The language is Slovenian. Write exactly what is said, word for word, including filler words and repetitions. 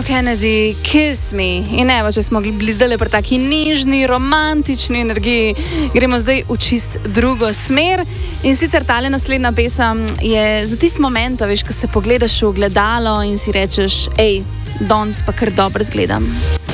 Kennedy, Kiss Me. In evo, če smo bili zdaj pri taki nižni, romantični energiji, gremo zdaj v čist drugo smer. In sicer tale naslednja pesem je za tisti moment, veš, ko se pogledaš v ogledalo in si rečeš, ej, danes pa kar dobro zgledam.